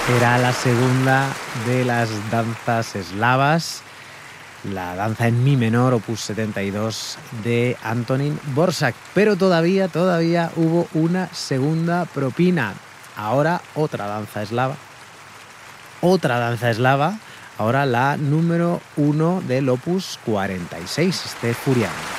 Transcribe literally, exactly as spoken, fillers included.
Era la segunda de las danzas eslavas, la danza en mi menor, opus setenta y dos, de Antonín Dvořák. Pero todavía, todavía hubo una segunda propina. Ahora otra danza eslava. Otra danza eslava, ahora la número uno del opus cuarenta y seis, este Furiani.